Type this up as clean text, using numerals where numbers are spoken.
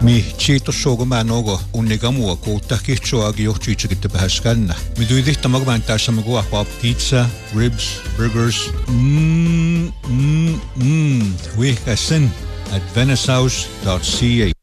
Mi chito sogo manogo unigamu kuuta kichoagi johchichikite bahaskanna. Mi duidihta magvanta samagua pizza, ribs, burgers. Wihkasin at venicehouse.ca.